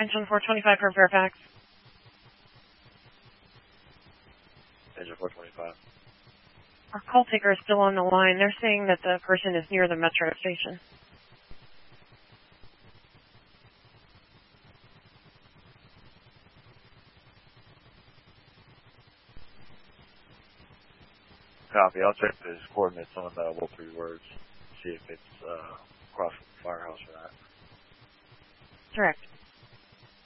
Engine 425 for Fairfax. Engine 425. Our call taker is still on the line. They're saying that the person is near the metro station. Copy. I'll check his coordinates on Wolf 3 Words, see if it's across from the firehouse or not. Correct.